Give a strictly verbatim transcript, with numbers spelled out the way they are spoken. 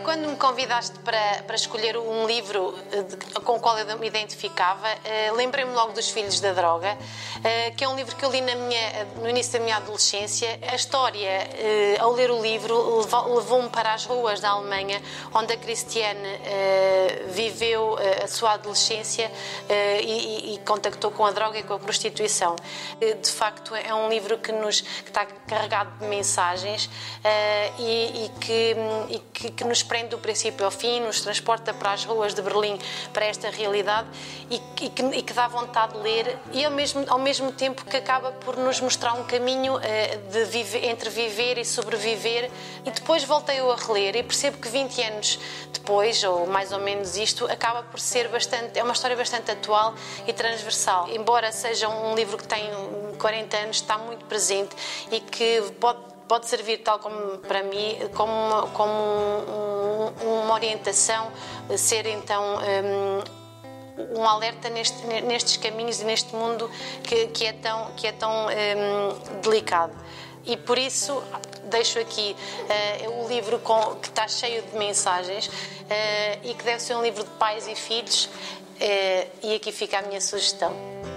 Quando me convidaste para, para escolher um livro com o qual eu me identificava, lembrei-me logo dos Filhos da Droga, que é um livro que eu li na minha, no início da minha adolescência. A história, ao ler o livro, levou-me para as ruas da Alemanha, onde a Christiane viveu a sua adolescência e, e contactou com a droga e com a prostituição. De facto, é um livro que, nos, que está carregado de mensagens e, e, que, e que, que nos prende do princípio ao fim, nos transporta para as ruas de Berlim, para esta realidade e, e, que, e que dá vontade de ler, e ao mesmo, ao mesmo tempo que acaba por nos mostrar um caminho uh, de viver, entre viver e sobreviver. E depois voltei eu a reler e percebo que vinte anos depois, ou mais ou menos isto, acaba por ser bastante, é uma história bastante atual e transversal. Embora seja um livro que tem quarenta anos, está muito presente e que pode Pode servir, tal como para mim, como uma, como um, uma orientação, ser então um, um alerta neste, nestes caminhos e neste mundo que, que é tão, que é tão um, delicado. E por isso deixo aqui uh, o livro com, que está cheio de mensagens uh, e que deve ser um livro de pais e filhos, uh, e aqui fica a minha sugestão.